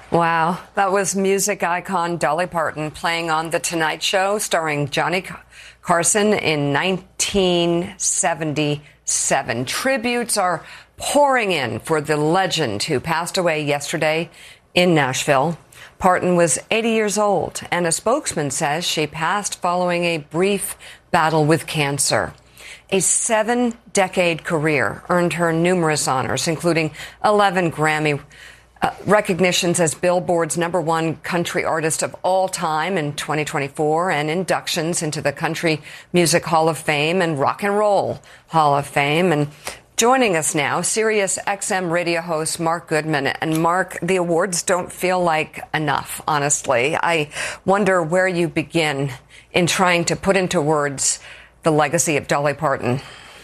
Wow, that was music icon Dolly Parton playing on The Tonight Show, starring Johnny Carson in 1977. Tributes are pouring in for the legend who passed away yesterday in Nashville. Parton was 80 years old, and a spokesman says she passed following a brief battle with cancer. A 7-decade career earned her numerous honors, including 11 Grammy recognitions as Billboard's #1 country artist of all time in 2024 and inductions into the Country Music Hall of Fame and Rock and Roll Hall of Fame. And joining us now, Sirius XM radio host Mark Goodman. And Mark, the awards don't feel like enough, honestly. I wonder where you begin in trying to put into words the legacy of Dolly Parton.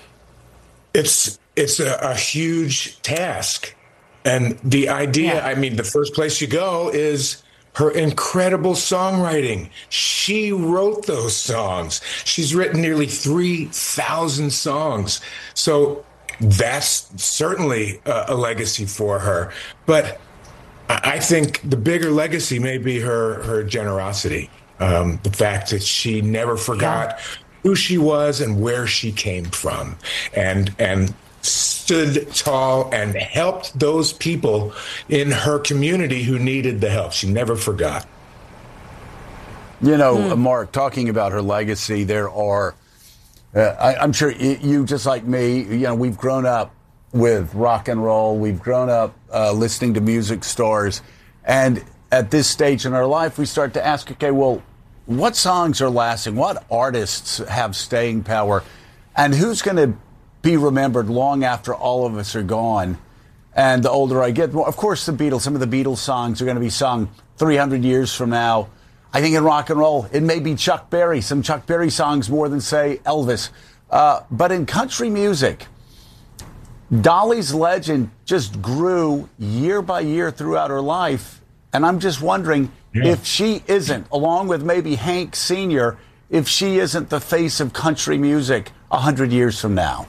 It's a huge task. And the idea, I mean, the first place you go is her incredible songwriting. She wrote those songs. She's written nearly 3,000 songs. So that's certainly a legacy for her. But I think the bigger legacy may be her generosity. The fact that she never forgot who she was and where she came from, and stood tall and helped those people in her community who needed the help. She never forgot. You know, Mark, talking about her legacy, there are, I'm sure you, just like me, you know, we've grown up with rock and roll. We've grown up listening to music stars. And at this stage in our life, we start to ask, okay, well, what songs are lasting? What artists have staying power? And who's going to be remembered long after all of us are gone? And the older I get, of course, the Beatles, some of the Beatles songs are going to be sung 300 years from now. I think in rock and roll, it may be Chuck Berry, some Chuck Berry songs more than, say, Elvis. But in country music, Dolly's legend just grew year by year throughout her life. And I'm just wondering if she isn't, along with maybe Hank Sr., if she isn't the face of country music 100 years from now.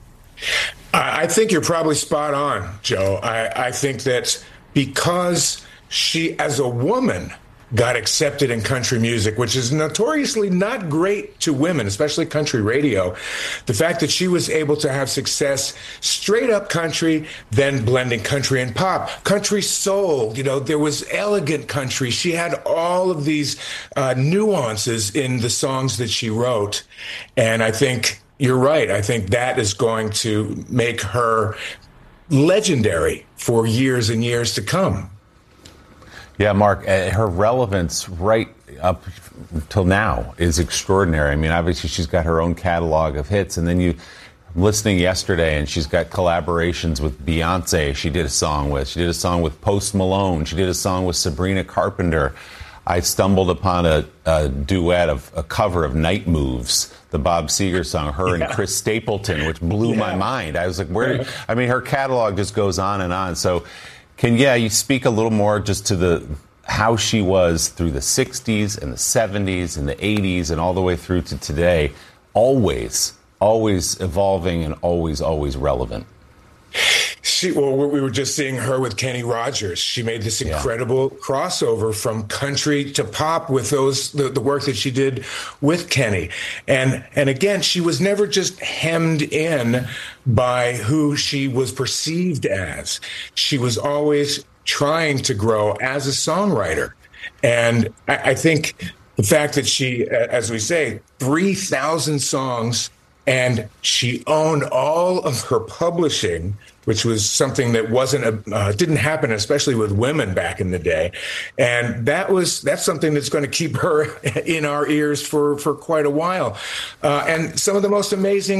I think you're probably spot on, Joe. I think that because she, as a woman, got accepted in country music, which is notoriously not great to women, especially country radio, the fact that she was able to have success straight up country, then blending country and pop, country soul, you know, there was elegant country. She had all of these nuances in the songs that she wrote. And I think you're right. I think that is going to make her legendary for years and years to come. Yeah, Mark, her relevance right up till now is extraordinary. I mean, obviously, she's got her own catalog of hits. And then I'm listening yesterday, and she's got collaborations with Beyonce she did a song with. She did a song with Post Malone. She did a song with Sabrina Carpenter. I stumbled upon a duet of a cover of Night Moves, the Bob Seger song, her and Chris Stapleton, which blew my mind. I was like, I mean, her catalog just goes on and on. So can you speak a little more just to how she was through the 60s and the 70s and the 80s and all the way through to today, always evolving and always relevant? Well, we were just seeing her with Kenny Rogers. She made this incredible crossover from country to pop with the work that she did with Kenny. And again, she was never just hemmed in by who she was perceived as. She was always trying to grow as a songwriter. And I think the fact that she, as we say, 3,000 songs, and she owned all of her publishing, which was something that didn't happen, especially with women back in the day. And that's something that's going to keep her in our ears for quite a while. And some of the most amazing